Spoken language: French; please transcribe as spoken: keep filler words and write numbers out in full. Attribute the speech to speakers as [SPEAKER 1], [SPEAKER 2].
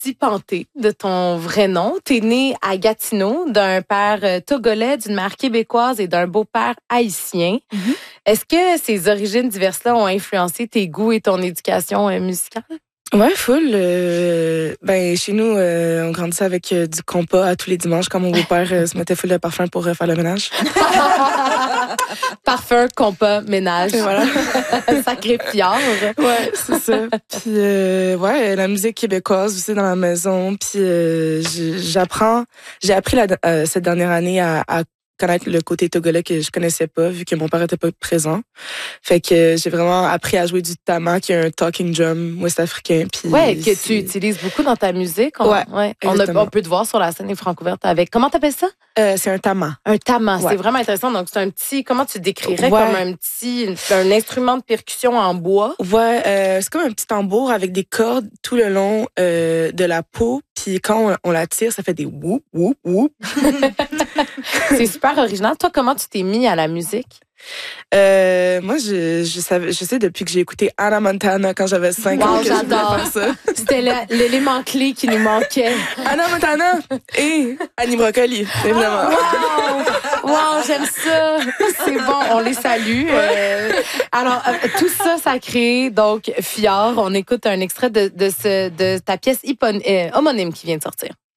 [SPEAKER 1] Di Panté, de ton vrai nom. T'es né à Gatineau d'un père euh, togolais, d'une mère québécoise et d'un beau-père haïtien.
[SPEAKER 2] Mm-hmm.
[SPEAKER 1] Est-ce que ces origines diverses-là ont influencé tes goûts et ton éducation euh, musicale?
[SPEAKER 2] Ouais, full. Euh, ben, chez nous, euh, on grandissait avec euh, du compas à tous les dimanches quand mon beau-père euh, se mettait full de parfum pour euh, faire le ménage.
[SPEAKER 1] Parfum, compas, ménage.
[SPEAKER 2] Et voilà.
[SPEAKER 1] Sacré fiard.
[SPEAKER 2] Ouais, c'est ça. Puis, euh, ouais, la musique québécoise aussi dans la maison. Puis, euh, j'apprends, j'ai appris la, euh, cette dernière année à, à connaître le côté togolais que je connaissais pas, vu que mon père était pas présent. Fait que j'ai vraiment appris à jouer du tama, qui est un talking drum ouest-africain. Puis
[SPEAKER 1] ouais, que tu utilises beaucoup dans ta musique. On,
[SPEAKER 2] ouais,
[SPEAKER 1] ouais. On, a, on peut te voir sur la scène des Francouvertes avec... Comment t'appelles ça?
[SPEAKER 2] Euh, c'est un tama.
[SPEAKER 1] Un tama,
[SPEAKER 2] ouais.
[SPEAKER 1] C'est vraiment intéressant. Donc, c'est un petit... Comment tu décrirais?
[SPEAKER 2] Ouais.
[SPEAKER 1] Comme un petit... Un instrument de percussion en bois?
[SPEAKER 2] Ouais, euh, c'est comme un petit tambour avec des cordes tout le long euh, de la peau. Puis quand on, on la tire, ça fait des whoop, whoop, whoop.
[SPEAKER 1] C'est super original. Toi, comment tu t'es mis à la musique?
[SPEAKER 2] Euh, moi, je, je, savais, je sais depuis que j'ai écouté Anna Montana quand j'avais cinq
[SPEAKER 1] wow,
[SPEAKER 2] ans que
[SPEAKER 1] j'adore.
[SPEAKER 2] je voulais faire ça.
[SPEAKER 1] C'était l'élément clé qui nous manquait.
[SPEAKER 2] Anna Montana et Annie Brocoli, évidemment.
[SPEAKER 1] Wow, wow j'aime ça. C'est bon, on les salue. Euh, alors, euh, tout ça, ça crée donc Fjord. On écoute un extrait de, de, ce, de ta pièce hypon- euh, homonyme qui vient de sortir.